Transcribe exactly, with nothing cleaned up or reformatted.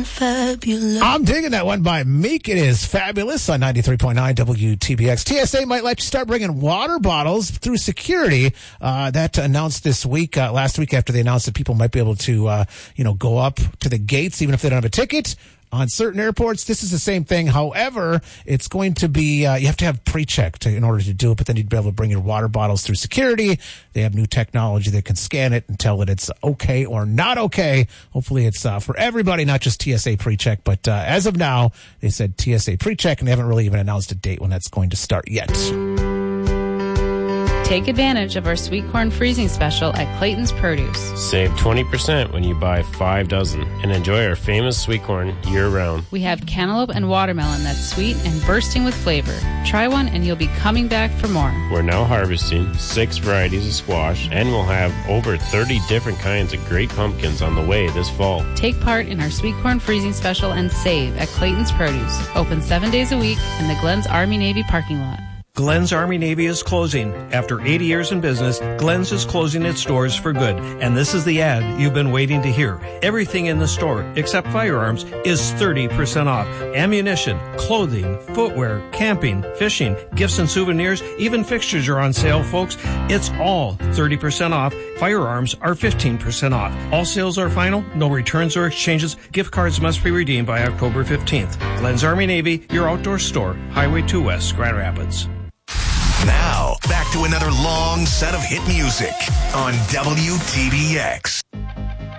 fabulous. I'm digging that one by Meek. It is Fabulous on ninety-three point nine W T B X. T S A might like to start bringing water bottles through security. Uh, that announced this week, uh, last week after they announced that people might be able to, uh, you know, go up to the gates even if they don't have a ticket. On certain airports, this is the same thing. However, it's going to be, uh, you have to have pre-check to, in order to do it, but then you'd be able to bring your water bottles through security. They have new technology that can scan it and tell that it's okay or not okay. Hopefully it's uh, for everybody, not just T S A pre-check. But uh, as of now, they said T S A pre-check, and they haven't really even announced a date when that's going to start yet. Take advantage of our sweet corn freezing special at Clayton's Produce. Save twenty percent when you buy five dozen and enjoy our famous sweet corn year-round. We have cantaloupe and watermelon that's sweet and bursting with flavor. Try one and you'll be coming back for more. We're now harvesting six varieties of squash, and we'll have over thirty different kinds of great pumpkins on the way this fall. Take part in our sweet corn freezing special and save at Clayton's Produce. Open seven days a week in the Glenn's Army-Navy parking lot. Glenn's Army-Navy is closing. After eighty years in business, Glenn's is closing its doors for good. And this is the ad you've been waiting to hear. Everything in the store, except firearms, is thirty percent off. Ammunition, clothing, footwear, camping, fishing, gifts and souvenirs, even fixtures are on sale, folks. It's all thirty percent off. Firearms are fifteen percent off. All sales are final. No returns or exchanges. Gift cards must be redeemed by October fifteenth. Glenn's Army-Navy, your outdoor store. Highway two West, Grand Rapids. Now, back to another long set of hit music on W T B X.